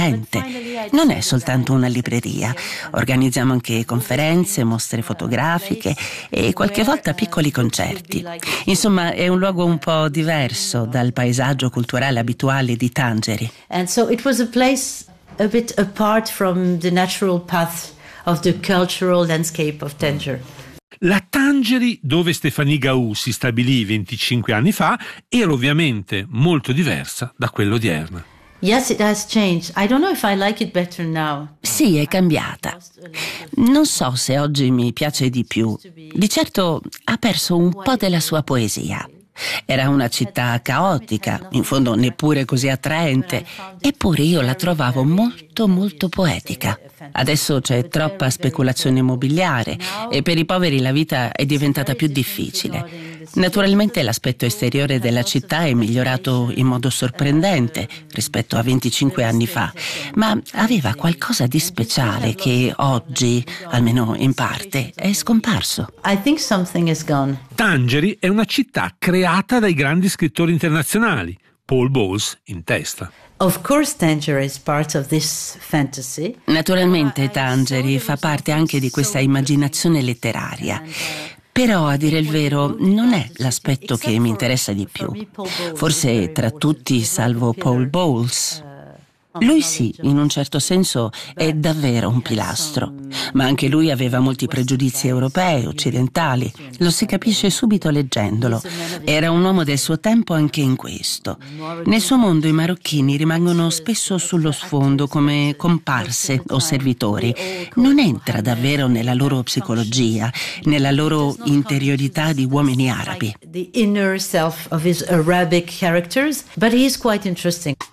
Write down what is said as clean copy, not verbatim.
vivente. Non è soltanto una libreria. Organizziamo anche conferenze, mostre fotografiche e qualche volta piccoli concerti. Insomma, è un luogo un po' diverso dal paesaggio culturale abituale di Tangeri. And so it was a place a bit apart from the natural path of the cultural landscape of Tanger. La Tangeri, dove Stéphanie Gahout si stabilì 25 anni fa, era ovviamente molto diversa da quella odierna. Yes, it has changed. I don't know if I like it better now. Sì, è cambiata. Non so se oggi mi piace di più. Di certo ha perso un po' della sua poesia. Era una città caotica, in fondo neppure così attraente, eppure io la trovavo molto molto poetica. Adesso c'è troppa speculazione immobiliare e per i poveri la vita è diventata più difficile. Naturalmente l'aspetto esteriore della città è migliorato in modo sorprendente rispetto a 25 anni fa, ma aveva qualcosa di speciale che oggi, almeno in parte, è scomparso. I think something is gone. Tangeri è una città creata dai grandi scrittori internazionali, Paul Bowles in testa. Of course, Tanger is part of this fantasy. Naturalmente Tangeri fa parte anche di questa immaginazione letteraria. Però, a dire il vero, non è l'aspetto che mi interessa di più. Forse tra tutti, salvo Paul Bowles. Lui sì, in un certo senso è davvero un pilastro, ma anche lui aveva molti pregiudizi europei, occidentali, lo si capisce subito leggendolo. Era un uomo del suo tempo anche in questo. Nel suo mondo i marocchini rimangono spesso sullo sfondo come comparse o servitori. Non entra davvero nella loro psicologia, nella loro interiorità di uomini arabi. The inner self of his Arabic characters, but he is quite interesting.